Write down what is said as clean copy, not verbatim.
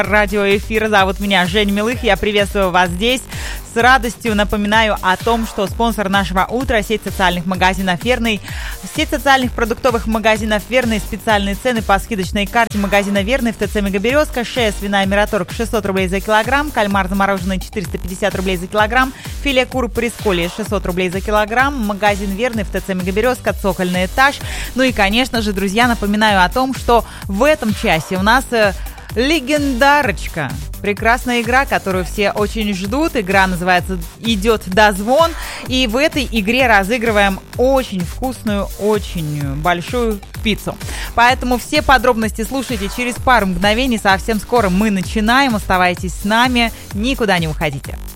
Радиоэфир. Зовут меня Женя Милых. Я приветствую вас здесь. С радостью напоминаю о том, что спонсор нашего утра — сеть социальных магазинов «Верный». Сеть социальных продуктовых магазинов «Верный». Специальные цены по скидочной карте магазина «Верный» в ТЦ «Мегаберезка». Шея свиная «Мираторг» 600 рублей за килограмм. Кальмар замороженный 450 рублей за килограмм. Филе кур «Присколье» 600 рублей за килограмм. Магазин «Верный» в ТЦ «Мегаберезка», цокольный этаж. Ну и, конечно же, друзья, напоминаю о том, что в этом часе у нас легендарочка. Прекрасная игра, которую все очень ждут. Игра называется «Идет дозвон». И в этой игре разыгрываем очень вкусную, очень большую пиццу. Поэтому все подробности слушайте через пару мгновений. Совсем скоро мы начинаем. Оставайтесь с нами. Никуда не уходите.